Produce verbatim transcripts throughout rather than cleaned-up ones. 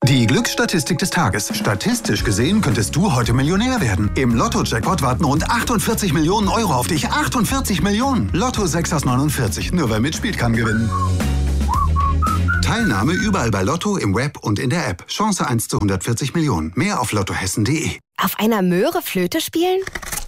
Die Glücksstatistik des Tages. Statistisch gesehen könntest du heute Millionär werden. Im Lotto-Jackpot warten rund achtundvierzig Millionen Euro auf dich. achtundvierzig Millionen! Lotto sechs aus neunundvierzig. Nur wer mitspielt, kann gewinnen. Teilnahme überall bei Lotto, im Web und in der App. Chance eins zu hundertvierzig Millionen. Mehr auf lottohessen punkt de. Auf einer Möhre Flöte spielen?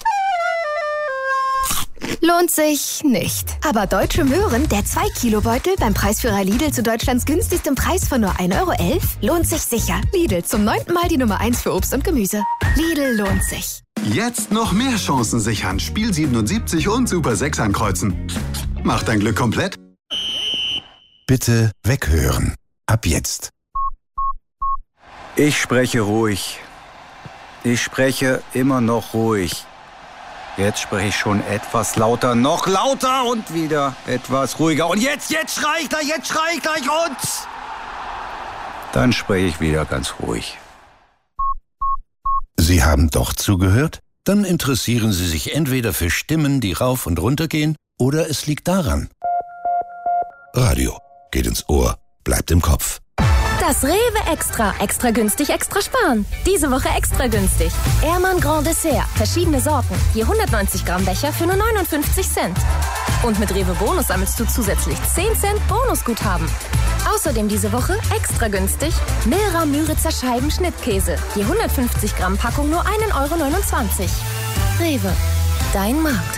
Lohnt sich nicht. Aber Deutsche Möhren, der zwei Kilo Beutel beim Preisführer Lidl zu Deutschlands günstigstem Preis von nur ein Euro elf, lohnt sich sicher. Lidl, zum neunten Mal die Nummer eins für Obst und Gemüse. Lidl lohnt sich. Jetzt noch mehr Chancen sichern. Spiel siebenundsiebzig und Super sechs ankreuzen. Macht dein Glück komplett. Bitte weghören. Ab jetzt. Ich spreche ruhig. Ich spreche immer noch ruhig. Jetzt spreche ich schon etwas lauter, noch lauter und wieder etwas ruhiger. Und jetzt, jetzt schrei ich gleich, jetzt schrei ich gleich und... Dann spreche ich wieder ganz ruhig. Sie haben doch zugehört? Dann interessieren Sie sich entweder für Stimmen, die rauf und runter gehen, oder es liegt daran. Radio geht ins Ohr, bleibt im Kopf. Das Rewe Extra. Extra günstig, extra sparen. Diese Woche extra günstig. Ehrmann Grand Dessert. Verschiedene Sorten. Je hundertneunzig Gramm Becher für nur neunundfünfzig Cent. Und mit Rewe Bonus sammelst du zusätzlich zehn Cent Bonusguthaben. Außerdem diese Woche extra günstig Milra Müritzer Scheiben Schnittkäse. Je hundertfünfzig Gramm Packung nur ein Euro neunundzwanzig. Rewe. Dein Markt.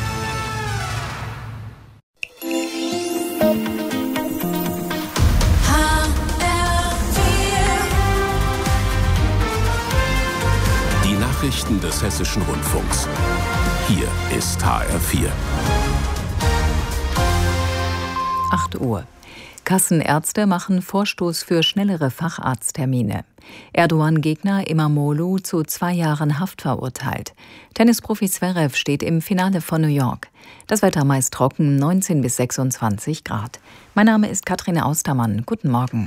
Nachrichten des Hessischen Rundfunks. Hier ist H R vier. acht Uhr. Kassenärzte machen Vorstoß für schnellere Facharzttermine. Erdogan-Gegner Imamoglu zu zwei Jahren Haft verurteilt. Tennisprofi Zverev steht im Finale von New York. Das Wetter meist trocken, neunzehn bis sechsundzwanzig Grad. Mein Name ist Katrin Austermann. Guten Morgen.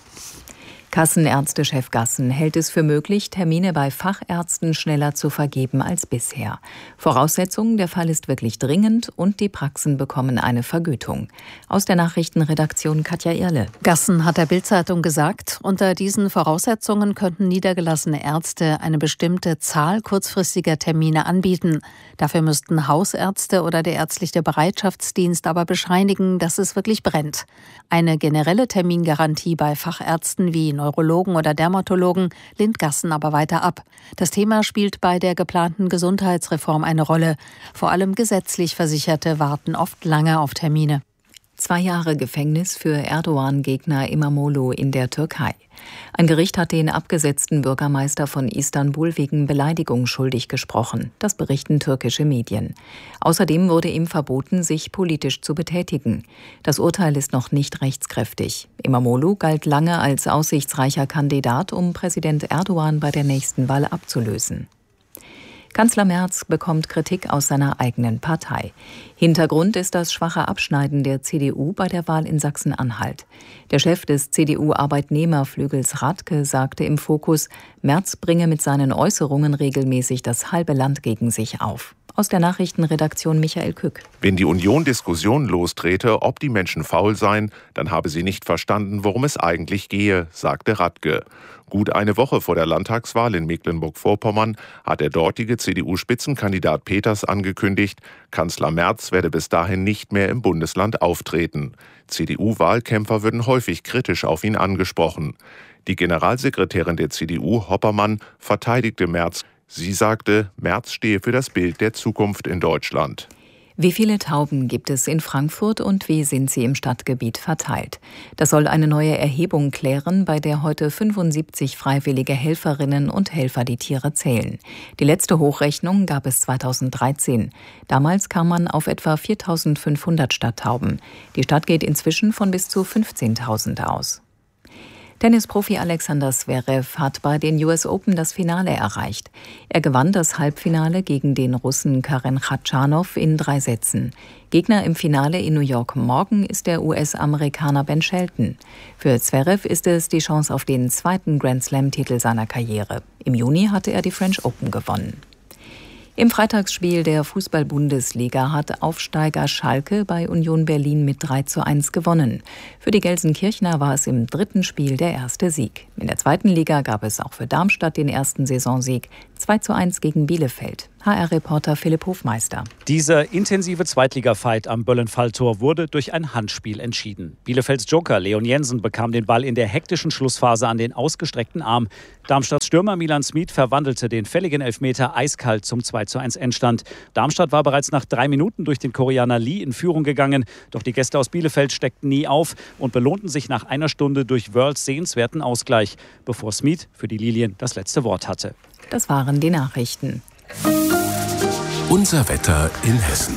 Kassenärztechef Gassen hält es für möglich, Termine bei Fachärzten schneller zu vergeben als bisher. Voraussetzung, der Fall ist wirklich dringend und die Praxen bekommen eine Vergütung. Aus der Nachrichtenredaktion Katja Irle. Gassen hat der Bild-Zeitung gesagt, unter diesen Voraussetzungen könnten niedergelassene Ärzte eine bestimmte Zahl kurzfristiger Termine anbieten. Dafür müssten Hausärzte oder der ärztliche Bereitschaftsdienst aber bescheinigen, dass es wirklich brennt. Eine generelle Termingarantie bei Fachärzten wie Neurologen oder Dermatologen lehnt Gassen aber weiter ab. Das Thema spielt bei der geplanten Gesundheitsreform eine Rolle. Vor allem gesetzlich Versicherte warten oft lange auf Termine. Zwei Jahre Gefängnis für Erdogan-Gegner Imamoglu in der Türkei. Ein Gericht hat den abgesetzten Bürgermeister von Istanbul wegen Beleidigung schuldig gesprochen. Das berichten türkische Medien. Außerdem wurde ihm verboten, sich politisch zu betätigen. Das Urteil ist noch nicht rechtskräftig. Imamoglu galt lange als aussichtsreicher Kandidat, um Präsident Erdogan bei der nächsten Wahl abzulösen. Kanzler Merz bekommt Kritik aus seiner eigenen Partei. Hintergrund ist das schwache Abschneiden der C D U bei der Wahl in Sachsen-Anhalt. Der Chef des C D U-Arbeitnehmerflügels Radke sagte im Fokus, Merz bringe mit seinen Äußerungen regelmäßig das halbe Land gegen sich auf. Aus der Nachrichtenredaktion Michael Kück. Wenn die Union Diskussionen lostrete, ob die Menschen faul seien, dann habe sie nicht verstanden, worum es eigentlich gehe, sagte Radke. Gut eine Woche vor der Landtagswahl in Mecklenburg-Vorpommern hat der dortige C D U-Spitzenkandidat Peters angekündigt, Kanzler Merz werde bis dahin nicht mehr im Bundesland auftreten. C D U-Wahlkämpfer würden häufig kritisch auf ihn angesprochen. Die Generalsekretärin der C D U, Hoppermann, verteidigte Merz. Sie sagte, Merz stehe für das Bild der Zukunft in Deutschland. Wie viele Tauben gibt es in Frankfurt und wie sind sie im Stadtgebiet verteilt? Das soll eine neue Erhebung klären, bei der heute fünfundsiebzig freiwillige Helferinnen und Helfer die Tiere zählen. Die letzte Hochrechnung gab es zweitausenddreizehn. Damals kam man auf etwa viertausendfünfhundert Stadttauben. Die Stadt geht inzwischen von bis zu fünfzehntausend aus. Tennisprofi Alexander Zverev hat bei den U S Open das Finale erreicht. Er gewann das Halbfinale gegen den Russen Karen Khachanov in drei Sätzen. Gegner im Finale in New York morgen ist der U S-Amerikaner Ben Shelton. Für Zverev ist es die Chance auf den zweiten Grand-Slam-Titel seiner Karriere. Im Juni hatte er die French Open gewonnen. Im Freitagsspiel der Fußball-Bundesliga hat Aufsteiger Schalke bei Union Berlin mit drei zu eins gewonnen. Für die Gelsenkirchener war es im dritten Spiel der erste Sieg. In der zweiten Liga gab es auch für Darmstadt den ersten Saisonsieg. zwei zu eins gegen Bielefeld. H R-Reporter Philipp Hofmeister. Dieser intensive Zweitliga-Fight am Böllenfalltor wurde durch ein Handspiel entschieden. Bielefelds Joker Leon Jensen bekam den Ball in der hektischen Schlussphase an den ausgestreckten Arm. Darmstadts Stürmer Milan Smith verwandelte den fälligen Elfmeter eiskalt zum zwei zu eins Endstand. Darmstadt war bereits nach drei Minuten durch den Koreaner Lee in Führung gegangen. Doch die Gäste aus Bielefeld steckten nie auf und belohnten sich nach einer Stunde durch Wörls sehenswerten Ausgleich, bevor Smith für die Lilien das letzte Wort hatte. Das waren die Nachrichten. Unser Wetter in Hessen.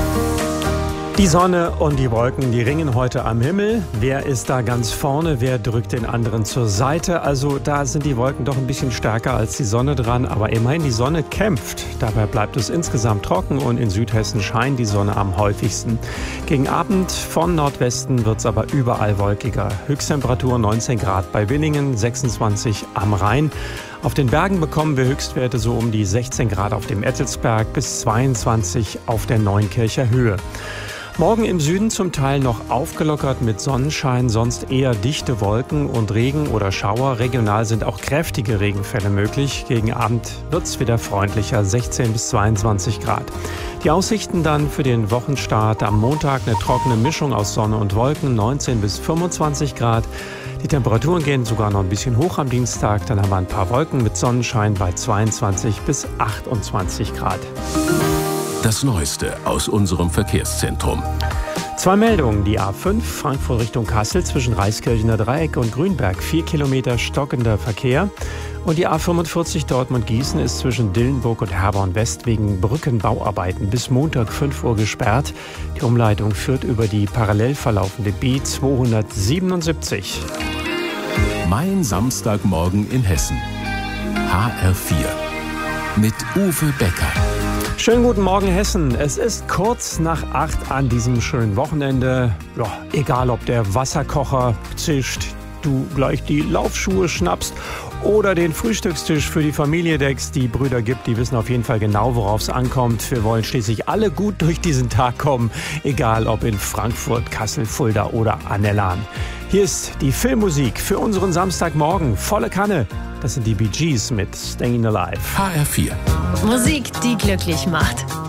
Die Sonne und die Wolken, die ringen heute am Himmel. Wer ist da ganz vorne? Wer drückt den anderen zur Seite? Also da sind die Wolken doch ein bisschen stärker als die Sonne dran. Aber immerhin, die Sonne kämpft. Dabei bleibt es insgesamt trocken und in Südhessen scheint die Sonne am häufigsten. Gegen Abend von Nordwesten wird es aber überall wolkiger. Höchsttemperatur neunzehn Grad bei Winningen, sechsundzwanzig am Rhein. Auf den Bergen bekommen wir Höchstwerte so um die sechzehn Grad auf dem Ettelsberg bis zweiundzwanzig auf der Neunkircher Höhe. Morgen im Süden zum Teil noch aufgelockert mit Sonnenschein, sonst eher dichte Wolken und Regen oder Schauer. Regional sind auch kräftige Regenfälle möglich. Gegen Abend wird es wieder freundlicher, sechzehn bis zweiundzwanzig Grad. Die Aussichten dann für den Wochenstart am Montag eine trockene Mischung aus Sonne und Wolken, neunzehn bis fünfundzwanzig Grad. Die Temperaturen gehen sogar noch ein bisschen hoch am Dienstag. Dann haben wir ein paar Wolken mit Sonnenschein bei zweiundzwanzig bis achtundzwanzig Grad. Das Neueste aus unserem Verkehrszentrum. Zwei Meldungen. Die A fünf Frankfurt Richtung Kassel zwischen Reiskirchener Dreieck und Grünberg. Vier Kilometer stockender Verkehr. Und die A fünfundvierzig Dortmund-Gießen ist zwischen Dillenburg und Herborn West wegen Brückenbauarbeiten bis Montag fünf Uhr gesperrt. Die Umleitung führt über die parallel verlaufende B zweihundertsiebenundsiebzig. Mein Samstagmorgen in Hessen. H R vier. Mit Uwe Becker. Schönen guten Morgen, Hessen. Es ist kurz nach acht an diesem schönen Wochenende. Ja, egal, ob der Wasserkocher zischt, du gleich die Laufschuhe schnappst oder den Frühstückstisch für die Familie deckst. Die Brüder gibt, die wissen auf jeden Fall genau, worauf es ankommt. Wir wollen schließlich alle gut durch diesen Tag kommen, egal ob in Frankfurt, Kassel, Fulda oder Annellan. Hier ist die Filmmusik für unseren Samstagmorgen. Volle Kanne. Das sind die Bee Gees mit Staying Alive. H R vier. Musik, die glücklich macht.